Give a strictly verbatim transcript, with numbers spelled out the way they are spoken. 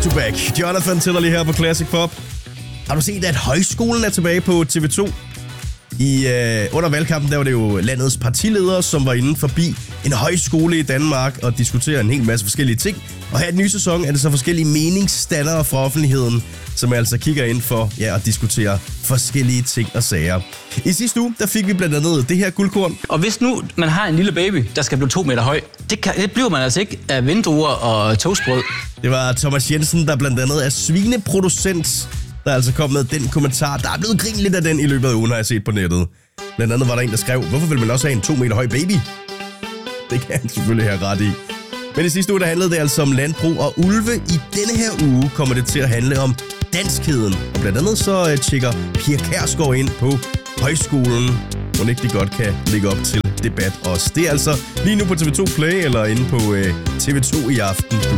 to back. Jonathan Tiller lige her på Classic Pop. Har du set, at højskolen er tilbage på T V to? I, øh, under valgkampen der var det jo landets partiledere, som var inde forbi en højskole i Danmark og diskuterer en hel masse forskellige ting. Og her i den nye sæson er det så forskellige meningsdannere fra offentligheden, som altså kigger ind for ja, at diskutere forskellige ting og sager. I sidste uge der fik vi blandt andet det her guldkorn. Og hvis nu man har en lille baby, der skal blive to meter høj, det, kan, det bliver man altså ikke af vindruer og toastbrød. Det var Thomas Jensen, der blandt andet er svineproducent, der altså kom med den kommentar. Der er blevet grinet lidt af den i løbet af ugen, har jeg set på nettet. Blandt andet var der en, der skrev, hvorfor vil man også have en to meter høj baby? Det kan han selvfølgelig have ret i. Men i sidste uge, der handlede det altså om landbrug og ulve. I denne her uge kommer det til at handle om danskheden. Og blandt andet så uh, tjekker Pia Kjærsgaard ind på højskolen, hvor ikke de godt kan lægge op til debat også. Det er altså lige nu på T V to Play eller inde på uh, T V to i aften.